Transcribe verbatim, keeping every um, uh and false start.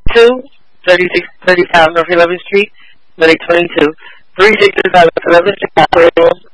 two, thirty-six thirty-five North eleventh Street, Medic twenty-two, three sixty-five North eleventh Street,